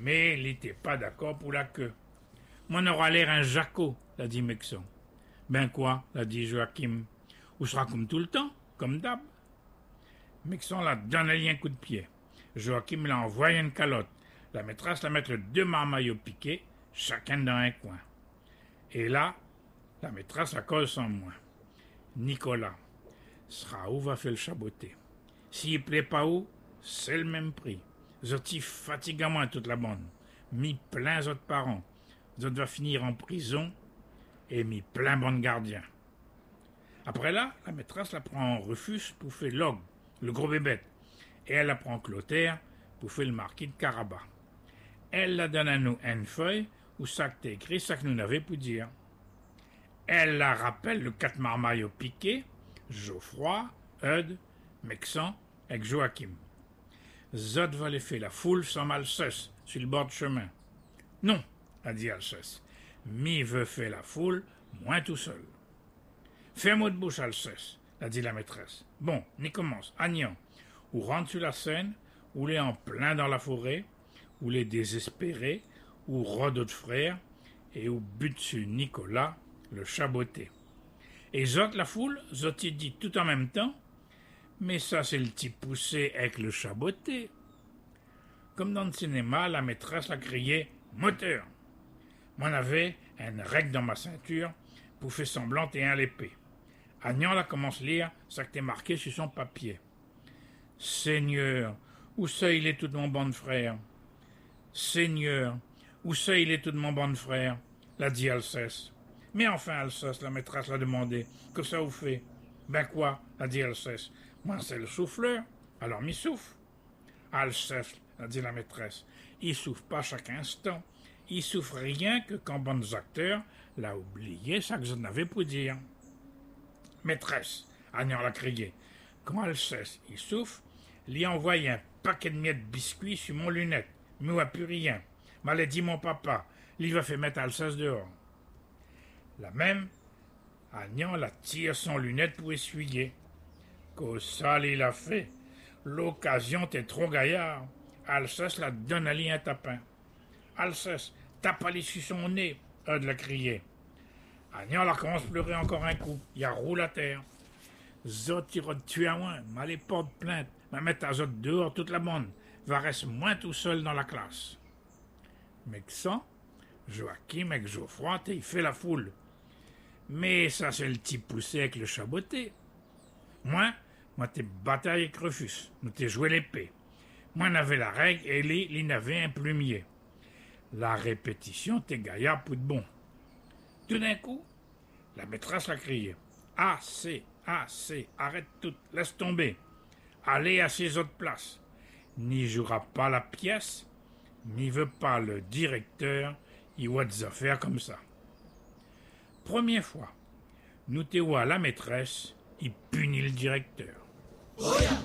Mais il n'était pas d'accord pour la queue. Moi, on aura l'air un jacot, l'a dit Mexon. Ben quoi, l'a dit Joachim. Ou sera comme tout le temps, comme d'hab. Mexon l'a donné un coup de pied. Joachim l'a envoyé une calotte. La maîtresse la mettre 2 marmailles au piquet, chacun dans un coin. Et là, la maîtresse a cause sans moi. Nicolas, sera où va faire le chaboter. S'il plaît pas où, c'est le même prix. Zoti fatigamment toute la bande. Mis plein autres parents. Zot va finir en prison et mis plein bon gardien. Après là, la maîtresse la prend en refus pour faire Log, le gros bébête. Et elle la prend Clotaire pour faire le marquis de Carabas. Elle la donne à nous une feuille où ça que t'es écrit, ça que nous n'avons pour dire. Elle la rappelle le 4 marmailles au piquet, Geoffroy, Eudes, Mexan avec Joachim. Zot va les faire la foule sans Alceste sur le bord de chemin. Non, a dit Alceste. Mi veut faire la foule, moins tout seul. Fais un mot de bouche, Alceste, a dit la maîtresse. Bon, n'y commence, Agnan. Ou rentre sur la scène, ou les en plein dans la forêt, ou les désespérés, ou rôde d'autres frères, et ou but sur Nicolas, le chaboté. Et zot la foule, zot y dit tout en même temps, mais ça c'est le petit poussé avec le chaboté. Comme dans le cinéma, la maîtresse l'a crié « Moteur !» Moi j'avais un règle dans ma ceinture pour faire semblant et un l'épée. Agnan la commence à lire ça que t'es marqué sur son papier. « Seigneur, où ça il est tout mon bon frère ?»« Seigneur, où ça il est tout mon bon frère ?» l'a dit Alceste. « Mais enfin, Alceste, la maîtresse l'a demandé, que ça vous fait ?»« Ben quoi ?» l'a dit Alceste. « Moi, c'est le souffleur, alors m'y souffle. »« Alceste, a dit la maîtresse, il souffle pas chaque instant. Il souffre rien que quand bons acteurs l'a oublié ça que je n'avais pour dire. »« Maîtresse, Agnan l'a crié, quand Alceste il souffle, il envoie un paquet de miettes de biscuits sur mon lunette. Moi, plus rien. M'allait dit mon papa, il va faire mettre Alceste dehors. » La même, Agnan la tire son lunette pour essuyer. Qu'au sale il a fait. L'occasion t'est trop gaillard. Alceste la donne à lui un tapin. Alceste, tape à lui sur son nez, Eudes l'a crié. Agnan la commence à pleurer encore un coup. Il a roule à terre. Zot ira te tuer à moins, m'allez porte plainte, m'a mettre à Zot dehors toute la bande, va rester moins tout seul dans la classe. Mexan, Joachim avec Geoffroy, il fait la foule. Mais ça c'est le petit poussé avec le chaboté. Moi t'es bataille avec Rufus, nous t'es joué l'épée. Moi n'avais la règle et il n'avait un plumier. La répétition t'es gaillard pour de bon. Tout d'un coup, la maîtresse a crié. Assez, arrête tout, laisse tomber. Allez à ses autres places. N'y jouera pas la pièce, n'y veut pas le directeur, il voit des affaires comme ça. Première fois, nous te voit la maîtresse, il punit le directeur.